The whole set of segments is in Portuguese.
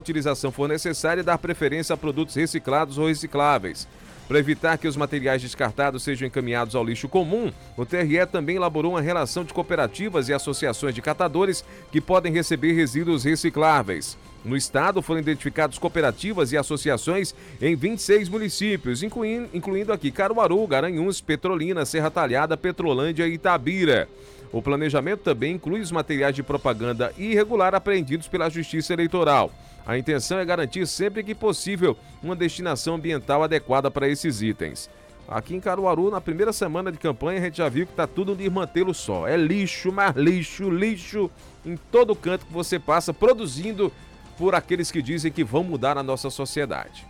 utilização for necessária, dar preferência a produtos reciclados ou recicláveis. Para evitar que os materiais descartados sejam encaminhados ao lixo comum, o TRE também elaborou uma relação de cooperativas e associações de catadores que podem receber resíduos recicláveis. No estado foram identificadas cooperativas e associações em 26 municípios, incluindo aqui Caruaru, Garanhuns, Petrolina, Serra Talhada, Petrolândia e Itabira. O planejamento também inclui os materiais de propaganda irregular apreendidos pela Justiça Eleitoral. A intenção é garantir sempre que possível uma destinação ambiental adequada para esses itens. Aqui em Caruaru, na primeira semana de campanha, a gente já viu que está tudo de mantê-lo só. É lixo, mas lixo em todo canto que você passa, produzindo por aqueles que dizem que vão mudar a nossa sociedade.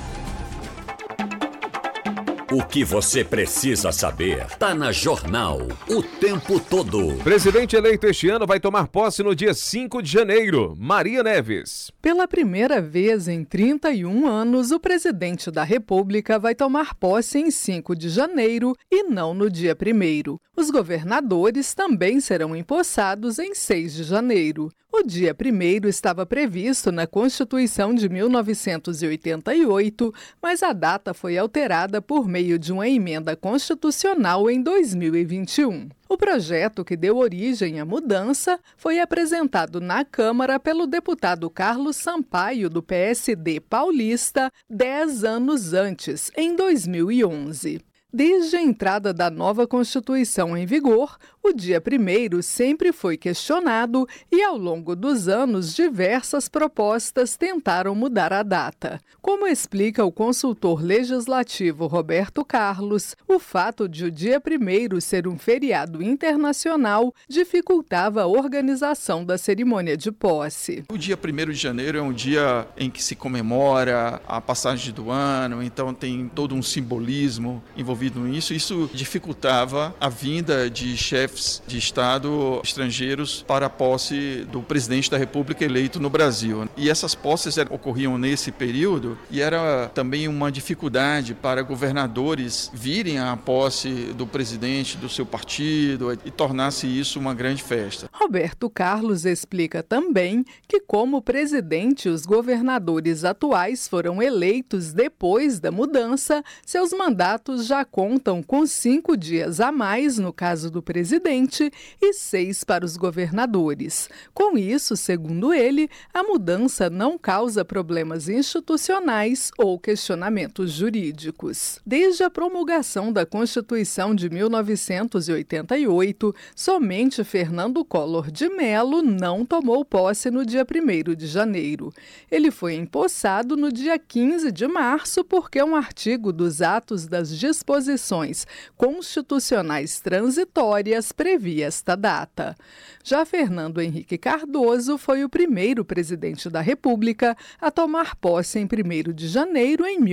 O que você precisa saber tá na Jornal o tempo todo. Presidente eleito este ano vai tomar posse no dia 5 de janeiro. Maria Neves. Pela primeira vez em 31 anos, o presidente da República vai tomar posse em 5 de janeiro e não no dia 1º. Os governadores também serão empossados em 6 de janeiro. O dia 1º estava previsto na Constituição de 1988, mas a data foi alterada por meio de uma emenda constitucional em 2021. O projeto que deu origem à mudança foi apresentado na Câmara pelo deputado Carlos Sampaio, do PSD paulista, 10 anos antes, em 2011. Desde a entrada da nova Constituição em vigor, o dia 1º sempre foi questionado e, ao longo dos anos, diversas propostas tentaram mudar a data. Como explica o consultor legislativo Roberto Carlos, o fato de o dia 1º ser um feriado internacional dificultava a organização da cerimônia de posse. O dia 1º de janeiro é um dia em que se comemora a passagem do ano, então tem todo um simbolismo envolvido nisso. Isso dificultava a vinda de chefes de Estado estrangeiros para a posse do presidente da República eleito no Brasil. E essas posses ocorriam nesse período e era também uma dificuldade para governadores virem à posse do presidente do seu partido e tornasse isso uma grande festa. Roberto Carlos explica também que, como presidente, os governadores atuais foram eleitos depois da mudança, seus mandatos já contam com 5 dias a mais no caso do presidente e 6 para os governadores. Com isso, segundo ele, a mudança não causa problemas institucionais ou questionamentos jurídicos. Desde a promulgação da Constituição de 1988, somente Fernando Collor de Mello não tomou posse no dia 1º de janeiro. Ele foi empossado no dia 15 de março porque um artigo dos atos das disposições constitucionais transitórias previa esta data. Já Fernando Henrique Cardoso foi o primeiro presidente da República a tomar posse em 1º de janeiro em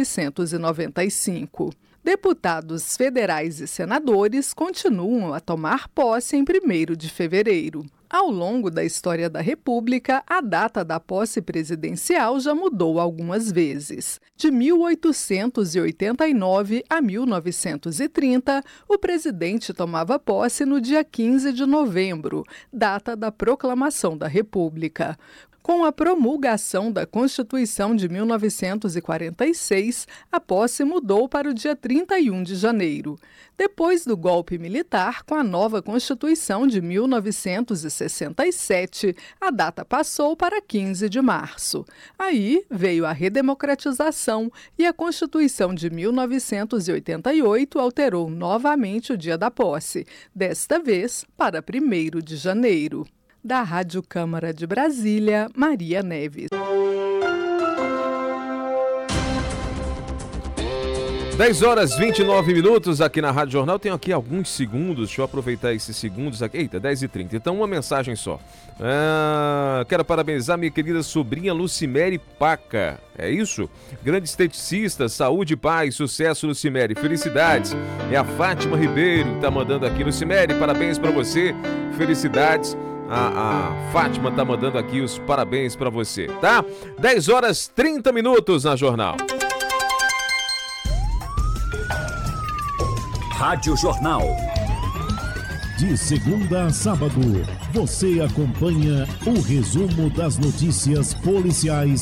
1995. Deputados federais e senadores continuam a tomar posse em 1º de fevereiro. Ao longo da história da República, a data da posse presidencial já mudou algumas vezes. De 1889 a 1930, o presidente tomava posse no dia 15 de novembro, data da proclamação da República. Com a promulgação da Constituição de 1946, a posse mudou para o dia 31 de janeiro. Depois do golpe militar, com a nova Constituição de 1967, a data passou para 15 de março. Aí veio a redemocratização e a Constituição de 1988 alterou novamente o dia da posse, desta vez para 1º de janeiro. Da Rádio Câmara de Brasília, Maria Neves. 10h29 aqui na Rádio Jornal. Tenho aqui alguns segundos, deixa eu aproveitar esses segundos aqui. Eita, 10h30. Então, uma mensagem só. Quero parabenizar minha querida sobrinha Lucimere Paca. É isso? Grande esteticista, saúde e paz, sucesso, Lucimere. Felicidades. É a Fátima Ribeiro que tá mandando aqui. Lucimere, parabéns pra você. Felicidades. A Fátima tá mandando aqui os parabéns pra você, tá? 10h30 na Jornal. Rádio Jornal. De segunda a sábado, você acompanha o resumo das notícias policiais